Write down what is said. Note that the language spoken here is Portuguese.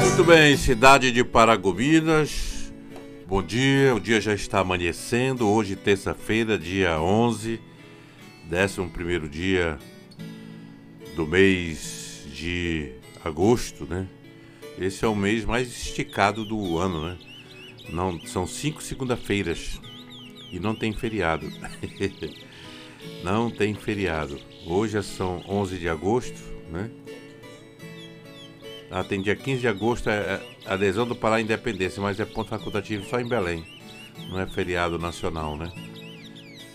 Muito bem, cidade de Paragominas. Bom dia, o dia já está amanhecendo. Hoje, terça-feira, dia 11, 11º dia do mês de agosto, né? Esse é o mês mais esticado do ano, né? Não, são 5 segunda-feiras e não tem feriado. Não tem feriado. Hoje são 11 de agosto, né? Tem dia 15 de agosto, é a adesão do Pará à independência, mas é ponto facultativo só em Belém. Não é feriado nacional, né?